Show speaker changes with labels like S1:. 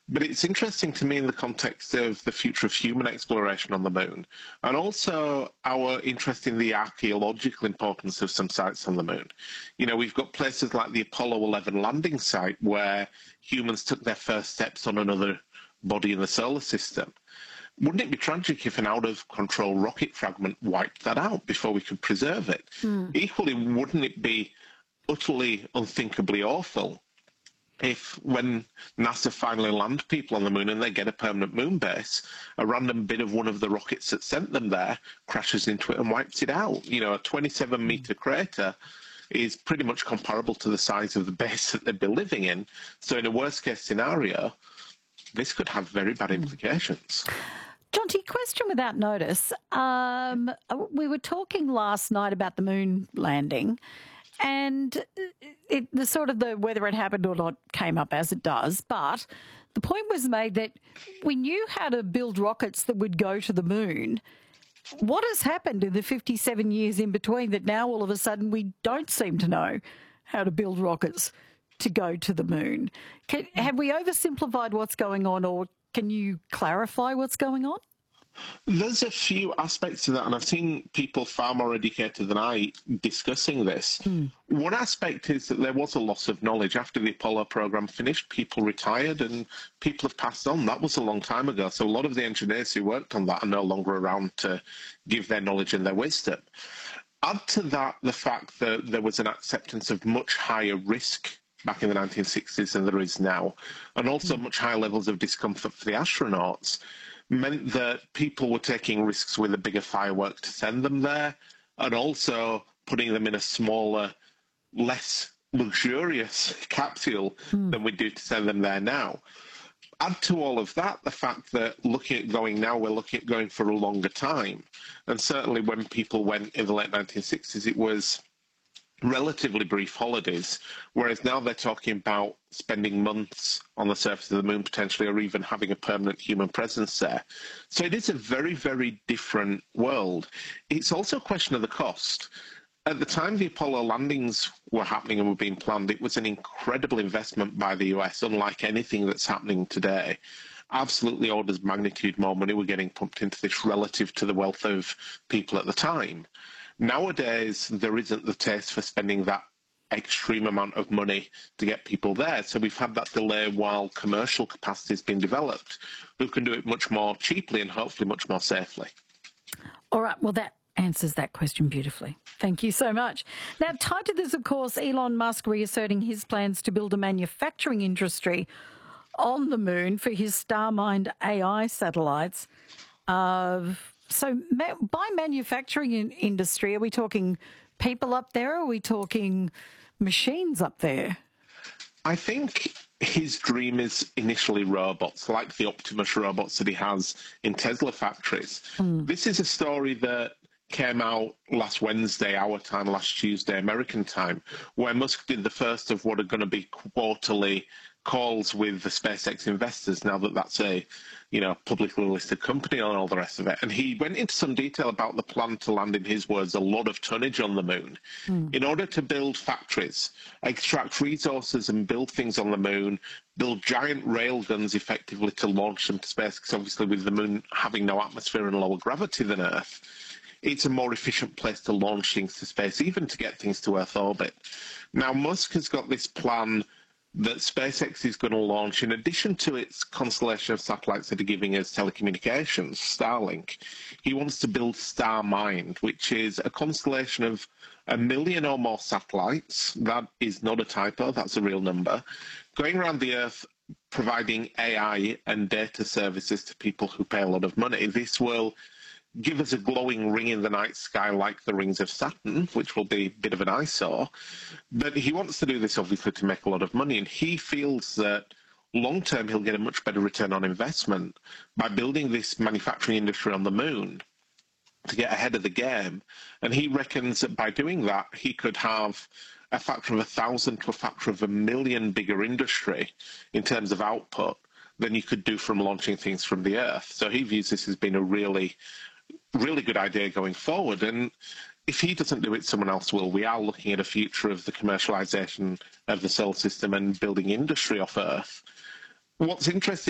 S1: But it's interesting to me in the context of the future of human exploration on the moon, and also our interest in the archaeological importance of some sites on the moon. You know, we've got places like the Apollo 11 landing site where humans took their first steps on another body in the solar system. Wouldn't it be tragic if an out-of-control rocket fragment wiped that out before we could preserve it? Equally, wouldn't it be utterly unthinkably awful if, when NASA finally land people on the moon and they get a permanent moon base, a random bit of one of the rockets that sent them there crashes into it and wipes it out? You know, a 27-meter crater is pretty much comparable to the size of the base that they'd be living in. So in a worst-case scenario, this could have very bad implications.
S2: Jonty, question without notice. We were talking last night about the moon landing, and whether it happened or not came up as it does, but the point was made that we knew how to build rockets that would go to the moon. What has happened in the 57 years in between that now all of a sudden we don't seem to know how to build rockets to go to the moon? Have we oversimplified what's going on, or can you clarify what's going on?
S1: There's a few aspects to that, and I've seen people far more educated than I discussing this. One aspect is that there was a loss of knowledge. After the Apollo program finished, people retired and people have passed on. That was a long time ago. So a lot of the engineers who worked on that are no longer around to give their knowledge and their wisdom. Add to that the fact that there was an acceptance of much higher risk back in the 1960s than there is now, and also much higher levels of discomfort for the astronauts, meant that people were taking risks with a bigger firework to send them there, and also putting them in a smaller, less luxurious capsule than we do to send them there now. Add to all of that the fact that looking at going now, we're looking at going for a longer time. And certainly when people went in the late 1960s, it was relatively brief holidays, whereas now they're talking about spending months on the surface of the moon potentially, or even having a permanent human presence there. So it is a very, very different world. It's also a question of the cost. At the time the Apollo landings were happening and were being planned, it was an incredible investment by the US, unlike anything that's happening today. Absolutely orders of magnitude more money were getting pumped into this relative to the wealth of people at the time. Nowadays, there isn't the taste for spending that extreme amount of money to get people there. So we've had that delay while commercial capacity has been developed, who can do it much more cheaply and hopefully much more safely.
S2: All right, well, that answers that question beautifully. Thank you so much. Now, tied to this, of course, Elon Musk reasserting his plans to build a manufacturing industry on the moon for his StarMind AI satellites. So by manufacturing industry, are we talking people up there, or are we talking machines up there?
S1: I think his dream is initially robots, like the Optimus robots that he has in Tesla factories. This is a story that came out last Wednesday, our time, last Tuesday, American time, where Musk did the first of what are going to be quarterly calls with the SpaceX investors, now that that's a publicly listed company and all the rest of it. And he went into some detail about the plan to land, in his words, a lot of tonnage on the moon in order to build factories, extract resources and build things on the moon, build giant rail guns effectively to launch them to space, because obviously with the moon having no atmosphere and lower gravity than Earth, it's a more efficient place to launch things to space, even to get things to Earth orbit. Now, Musk has got this plan that SpaceX is going to launch, in addition to its constellation of satellites that are giving us telecommunications, Starlink. He wants to build StarMind, which is a constellation of 1 million or more satellites. That is not a typo, that's a real number, going around the Earth, providing AI and data services to people who pay a lot of money. This will give us a glowing ring in the night sky like the rings of Saturn, which will be a bit of an eyesore. But he wants to do this, obviously, to make a lot of money, and he feels that long-term he'll get a much better return on investment by building this manufacturing industry on the moon to get ahead of the game. And he reckons that by doing that, he could have a factor of 1,000 to a factor of 1 million bigger industry in terms of output than you could do from launching things from the Earth. So he views this as being a really good idea going forward. And if he doesn't do it, someone else will. We are looking at a future of the commercialization of the solar system and building industry off Earth. What's interesting